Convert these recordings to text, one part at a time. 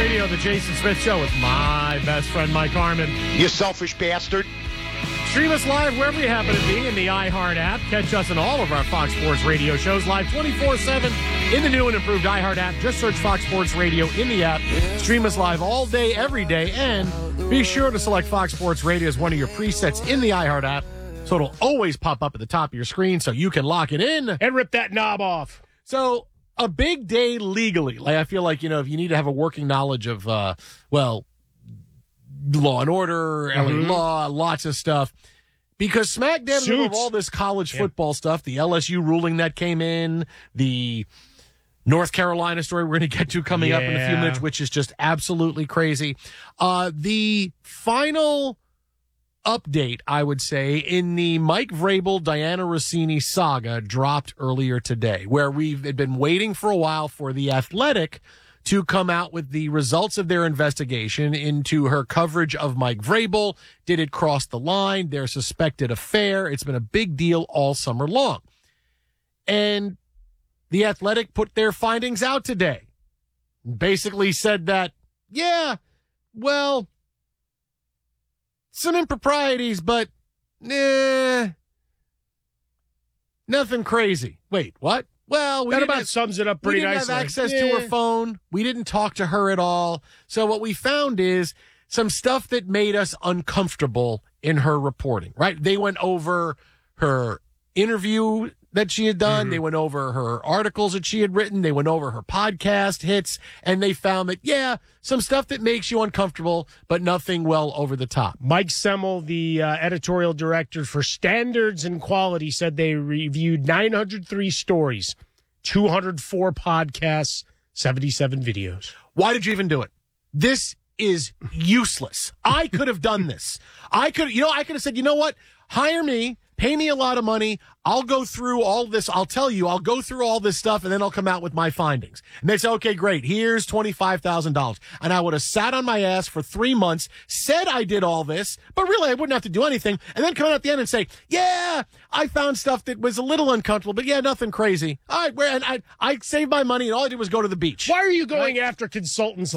Radio, the Jason Smith Show with my best friend, Mike Harmon. You selfish bastard. Stream us live wherever you happen to be in the iHeart app. Catch us in all of our Fox Sports Radio shows live 24/7 in the new and improved iHeart app. Just search Fox Sports Radio in the app. Stream us live all day, every day, and be sure to select Fox Sports Radio as one of your presets in the iHeart app so it'll always pop up at the top of your screen so you can lock it in. And rip that knob off. So, a big day legally. Like, I feel like, if you need to have a working knowledge of, Law and Order, LA law, lots of stuff. Because smack dab in the middle of all this college football stuff, the LSU ruling that came in, the North Carolina story we're going to get to coming up in a few minutes, which is just absolutely crazy. The final update, I would say, in the Mike Vrabel, Diana Rossini saga dropped earlier today, where we've been waiting for a while for The Athletic to come out with the results of their investigation into her coverage of Mike Vrabel. Did it cross the line? Their suspected affair. It's been a big deal all summer long. And The Athletic put their findings out today. Basically said that, some improprieties, but nothing crazy. Wait, what? Well, that about sums it up pretty nicely. We didn't have access to her phone. We didn't talk to her at all. So what we found is some stuff that made us uncomfortable in her reporting, right? They went over her interview that she had done. They went over her articles that she had written. They went over her podcast hits, and they found that, some stuff that makes you uncomfortable, but nothing well over the top. Mike Semmel, the editorial director for Standards and Quality, said they reviewed 903 stories, 204 podcasts, 77 videos. Why did you even do it? This is useless. I could have done this. I could have said, you know what? Hire me. Pay me a lot of money. I'll go through all this. I'll go through all this stuff, and then I'll come out with my findings. And they say, okay, great. Here's $25,000. And I would have sat on my ass for 3 months, said I did all this, but really I wouldn't have to do anything, and then come out at the end and say, I found stuff that was a little uncomfortable, but nothing crazy. All right, and I saved my money, and all I did was go to the beach. Why are you going after consultants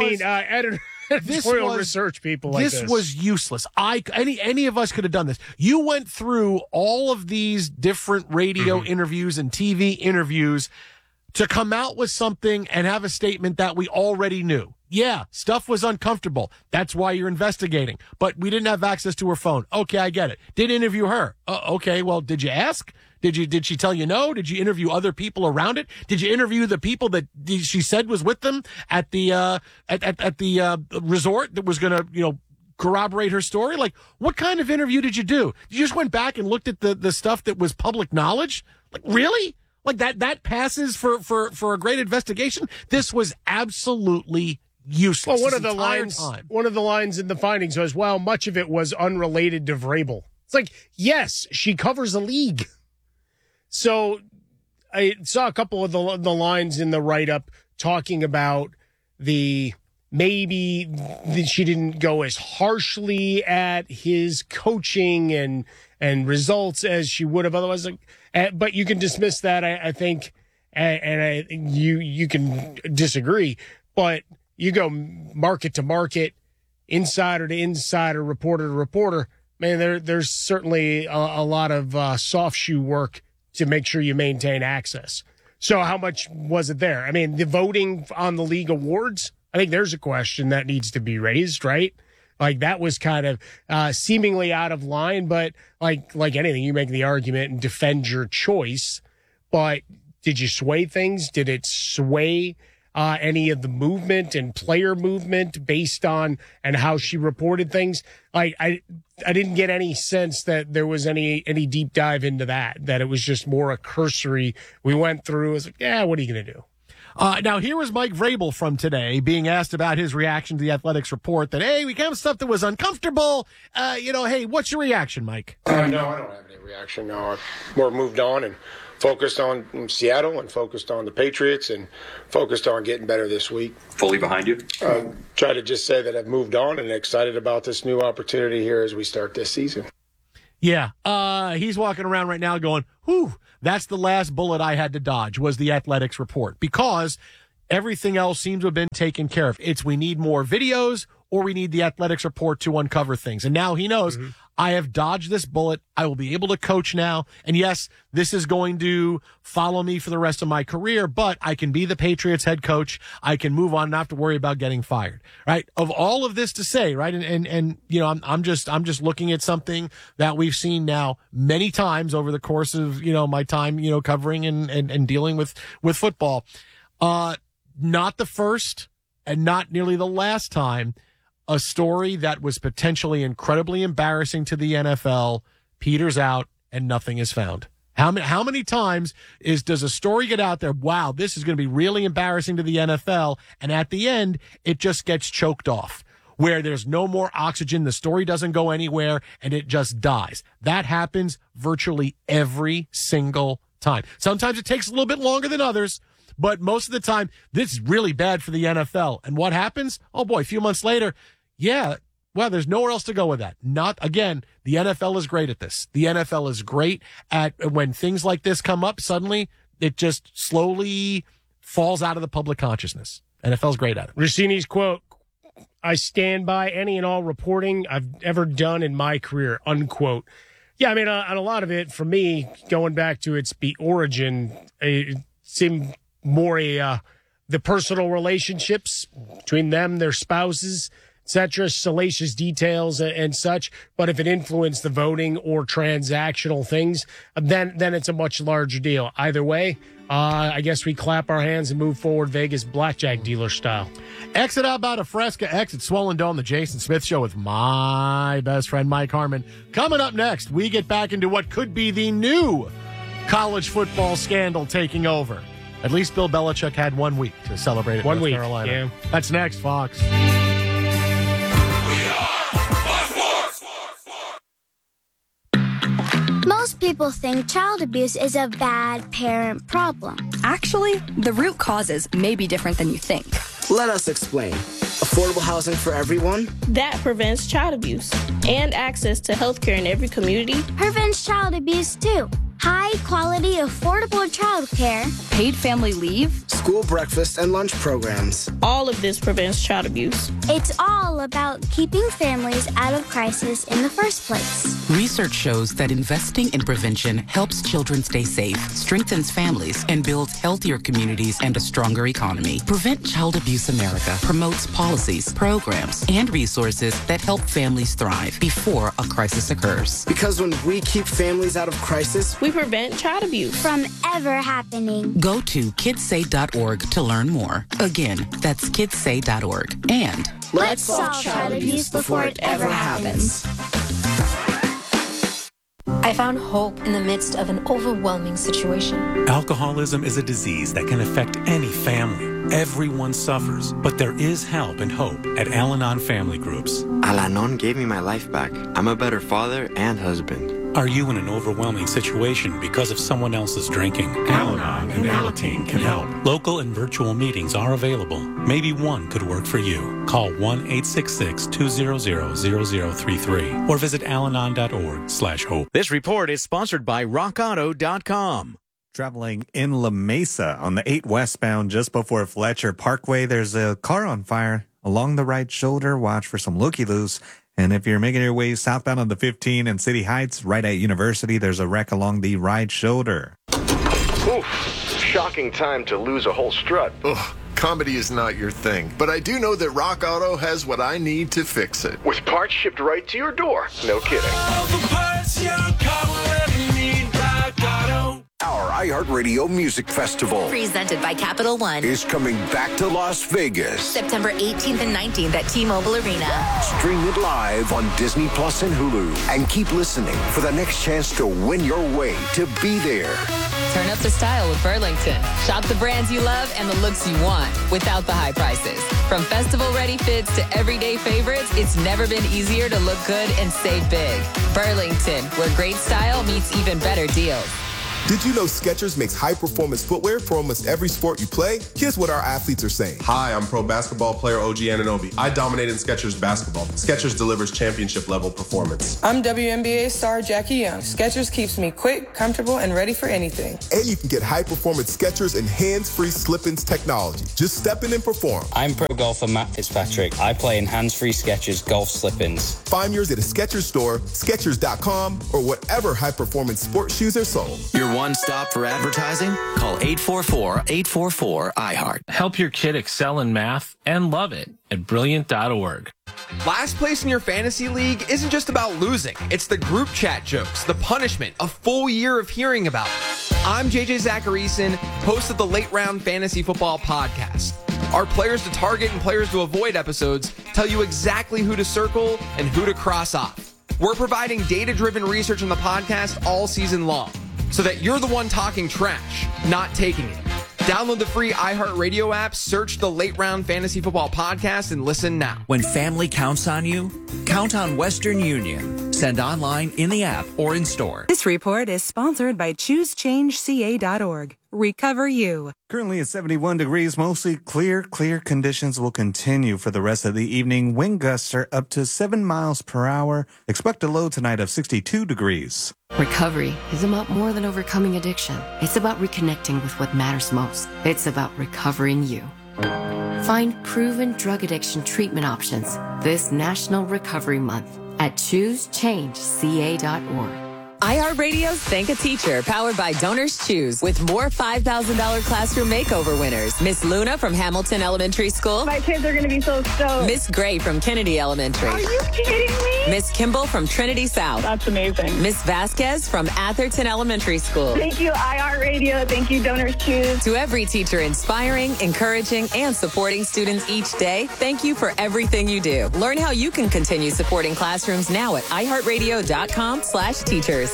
editorial research people like this? This was useless. Any of us could have done this. You went through all of these different radio interviews and TV interviews to come out with something and have a statement that we already knew. Yeah, stuff was uncomfortable. That's why you're investigating. But we didn't have access to her phone. Okay, I get it. Did interview her. Okay, well, did you ask? Did she tell you no? Did you interview other people around it? Did you interview the people that she said was with them at the resort that was going to, corroborate her story? Like, what kind of interview did you do? You just went back and looked at the stuff that was public knowledge? Like, really? Like that passes for a great investigation? This was absolutely useless. Well, one of the lines in the findings was, much of it was unrelated to Vrabel. It's like, yes, she covers a league. So I saw a couple of the lines in the write-up talking about maybe she didn't go as harshly at his coaching and results as she would have otherwise. But you can dismiss that, I think, and you can disagree. But you go market to market, insider to insider, reporter to reporter. Man, there's certainly a lot of soft shoe work to make sure you maintain access. So how much was it there? I mean, the voting on the league awards, I think there's a question that needs to be raised, right? Like, that was kind of seemingly out of line, but like anything, you make the argument and defend your choice. But did you sway things? Did it sway any of the movement and player movement based on and how she reported things? Like, I didn't get any sense that there was any deep dive into that it was just more a cursory. We went through. It was like, what are you going to do? Now, here was Mike Vrabel from today being asked about his reaction to the Athletics report that, hey, we found stuff that was uncomfortable. Hey, what's your reaction, Mike? No, I don't have any reaction. No, I've more moved on and focused on Seattle and focused on the Patriots and focused on getting better this week. Fully behind you? Try to just say that I've moved on and excited about this new opportunity here as we start this season. Yeah, he's walking around right now going, whew, that's the last bullet I had to dodge, was the Athletics report. Because everything else seems to have been taken care of. We need more videos, or we need the athletics report to uncover things. And now he knows, I have dodged this bullet. I will be able to coach now. And yes, this is going to follow me for the rest of my career, but I can be the Patriots head coach. I can move on and not have to worry about getting fired, right? Of all of this to say, right? And you know, I'm just looking at something that we've seen now many times over the course of, you know, my time, you know, covering and dealing with football. Not the first and not nearly the last time a story that was potentially incredibly embarrassing to the NFL peters out and nothing is found. How many times does a story get out there? Wow, this is going to be really embarrassing to the NFL. And at the end, it just gets choked off where there's no more oxygen. The story doesn't go anywhere and it just dies. That happens virtually every single time. Sometimes it takes a little bit longer than others, but most of the time, this is really bad for the NFL. And what happens? Oh boy, a few months later, yeah, well, there's nowhere else to go with that. Not, again, the NFL is great at this. The NFL is great at when things like this come up, suddenly it just slowly falls out of the public consciousness. NFL's great at it. Rossini's quote, I stand by any and all reporting I've ever done in my career, unquote. Yeah, I mean, on a lot of it, for me, going back to its origin, it seemed more the personal relationships between them, their spouses, etc., salacious details and such. But if it influenced the voting or transactional things, then it's a much larger deal. Either way, I guess we clap our hands and move forward Vegas blackjack dealer style. Exit out about a Fresca, exit Swollen Dome, the Jason Smith Show with my best friend Mike Harmon. Coming up next, we get back into what could be the new college football scandal taking over. At least Bill Belichick had 1 week to celebrate it in North Carolina. Yeah. That's next, Fox. Most people think child abuse is a bad parent problem. Actually, the root causes may be different than you think. Let us explain. Affordable housing for everyone? That prevents child abuse. And access to health care in every community. Prevents child abuse, too. High-quality, affordable child care. Paid family leave. School breakfast and lunch programs. All of this prevents child abuse. It's all about keeping families out of crisis in the first place. Research shows that investing in prevention helps children stay safe, strengthens families, and builds healthier communities and a stronger economy. Prevent Child Abuse America promotes policies, programs, and resources that help families thrive before a crisis occurs. Because when we keep families out of crisis, we prevent child abuse from ever happening. Go to kidssay.org to learn more. Again, that's kidssay.org. And let's solve child abuse before it ever happens. I found hope in the midst of an overwhelming situation. Alcoholism is a disease that can affect any family. Everyone suffers, but there is help and hope at Al-Anon Family Groups. Al-Anon gave me my life back. I'm a better father and husband. Are you in an overwhelming situation because of someone else's drinking? Al-Anon and Alateen can help. Local and virtual meetings are available. Maybe one could work for you. Call 1-866-200-0033 or visit alanon.org/hope. This report is sponsored by rockauto.com. Traveling in La Mesa on the 8 westbound just before Fletcher Parkway, there's a car on fire along the right shoulder. Watch for some looky-loos. And if you're making your way southbound on the 15 in City Heights, right at University, there's a wreck along the right shoulder. Oof, shocking time to lose a whole strut. Ugh, comedy is not your thing, but I do know that Rock Auto has what I need to fix it. With parts shipped right to your door. No kidding. All the parts your car will ever need, Rock Auto. Our iHeartRadio Music Festival, presented by Capital One, is coming back to Las Vegas. September 18th and 19th at T-Mobile Arena. Stream it live on Disney Plus and Hulu. And keep listening for the next chance to win your way to be there. Turn up the style with Burlington. Shop the brands you love and the looks you want without the high prices. From festival-ready fits to everyday favorites, it's never been easier to look good and save big. Burlington, where great style meets even better deals. Did you know Skechers makes high-performance footwear for almost every sport you play? Here's what our athletes are saying. Hi, I'm pro basketball player OG Anunoby. I dominate in Skechers basketball. Skechers delivers championship-level performance. I'm WNBA star Jackie Young. Skechers keeps me quick, comfortable, and ready for anything. And you can get high-performance Skechers and hands-free slip-ins technology. Just step in and perform. I'm pro golfer Matt Fitzpatrick. I play in hands-free Skechers golf slip-ins. Find yours at a Skechers store, Skechers.com, or whatever high-performance sports shoes are sold. Your one stop for advertising? Call 844-844-iHeart. Help your kid excel in math and love it at Brilliant.org. Last place in your fantasy league isn't just about losing. It's the group chat jokes, the punishment, a full year of hearing about it. I'm JJ Zacharyson, host of the Late Round Fantasy Football Podcast. Our players to target and players to avoid episodes tell you exactly who to circle and who to cross off. We're providing data-driven research on the podcast all season long, so that you're the one talking trash, not taking it. Download the free iHeartRadio app, search the Late Round Fantasy Football Podcast, and listen now. When family counts on you, count on Western Union. Send online, in the app, or in store. This report is sponsored by ChooseChangeCA.org. Recover you. Currently at 71 degrees, mostly clear conditions will continue for the rest of the evening. Wind gusts are up to 7 miles per hour. Expect a low tonight of 62 degrees. Recovery is about more than overcoming addiction. It's about reconnecting with what matters most. It's about recovering you. Find proven drug addiction treatment options this National Recovery Month at ChooseChangeCA.org. iHeartRadio's Thank a Teacher, powered by Donors Choose, with more $5,000 classroom makeover winners. Miss Luna from Hamilton Elementary School. My kids are going to be so stoked. Miss Gray from Kennedy Elementary. Are you kidding me? Miss Kimball from Trinity South. That's amazing. Miss Vasquez from Atherton Elementary School. Thank you, iHeartRadio. Thank you, Donors Choose. To every teacher inspiring, encouraging, and supporting students each day, thank you for everything you do. Learn how you can continue supporting classrooms now at iHeartRadio.com/teachers.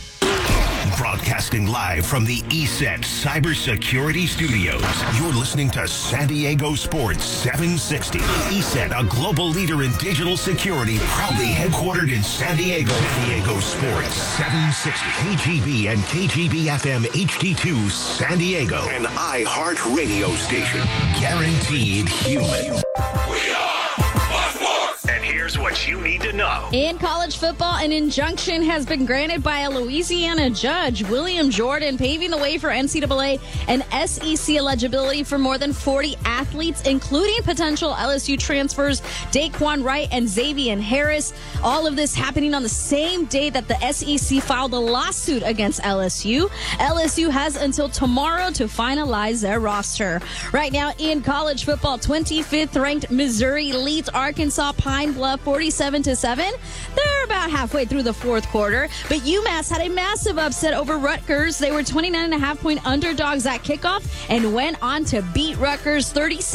Broadcasting live from the ESET Cybersecurity Studios. You're listening to San Diego Sports 760. ESET, a global leader in digital security, proudly headquartered in San Diego. San Diego Sports 760. KGB and KGB FM HD2 San Diego. An iHeart radio station. Guaranteed human. We are Sports. And here's what you need to know. In college football, an injunction has been granted by a Louisiana judge, William Jordan, paving the way for NCAA and SEC eligibility for more than 40 athletes, including potential LSU transfers Daquan Wright and Xavier Harris. All of this happening on the same day that the SEC filed a lawsuit against LSU. LSU has until tomorrow to finalize their roster. Right now in college football, 25th ranked Missouri leads Arkansas Pine Bluff 47-7. They're about halfway through the fourth quarter, but UMass had a massive upset over Rutgers. They were 29.5-point underdogs at kickoff and went on to beat Rutgers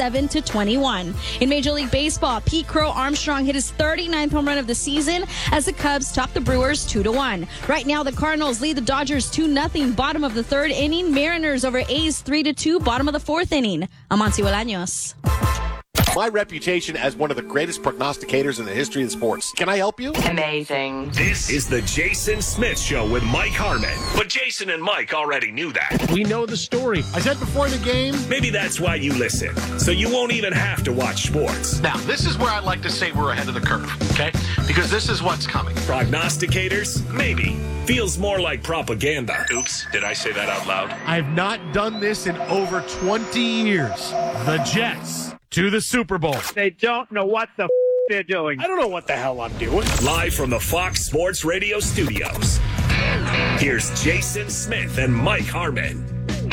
37-21. In Major League Baseball, Pete Crow Armstrong hit his 39th home run of the season as the Cubs topped the Brewers 2-1. Right now, the Cardinals lead the Dodgers 2-0, bottom of the third inning. Mariners over A's 3-2, bottom of the fourth inning. I'm Monty Bolaños. My reputation as one of the greatest prognosticators in the history of sports. Can I help you? Amazing. This is the Jason Smith Show with Mike Harmon. But Jason and Mike already knew that. We know the story. I said before the game. Maybe that's why you listen. So you won't even have to watch sports. Now, this is where I like to say we're ahead of the curve, okay? Because this is what's coming. Prognosticators? Maybe. Feels more like propaganda. Oops, did I say that out loud? I've not done this in over 20 years. The Jets to the Super Bowl. They don't know what the they're doing. I don't know what the hell I'm doing. Live from the Fox Sports Radio studios. Here's Jason Smith and Mike Harmon.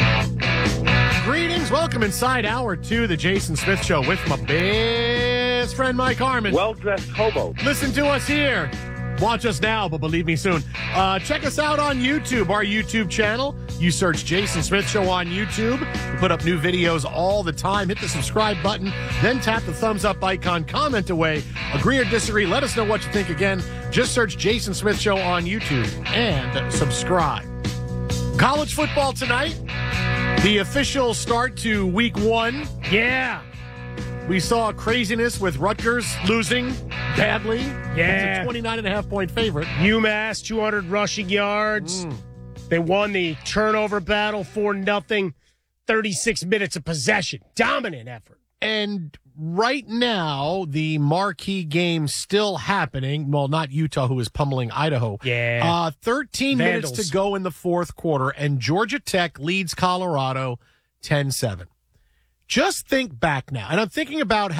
Greetings. Welcome inside hour 2 of the Jason Smith Show with my best friend Mike Harmon. Well-dressed hobo. Listen to us here. Watch us now, but believe me soon. Check us out on YouTube, our YouTube channel. You search Jason Smith Show on YouTube. We put up new videos all the time. Hit the subscribe button, then tap the thumbs up icon. Comment away. Agree or disagree. Let us know what you think. Again, just search Jason Smith Show on YouTube and subscribe. College football tonight. The official start to week 1. Yeah. We saw craziness with Rutgers losing badly. Yeah. It's a 29.5-point favorite. UMass, 200 rushing yards. They won the turnover battle 4-0, 36 minutes of possession. Dominant effort. And right now, the marquee game still happening. Well, not Utah, who is pummeling Idaho. Yeah. 13 Vandals. minutes to go in the fourth quarter, and Georgia Tech leads Colorado 10-7. Just think back now, and I'm thinking about how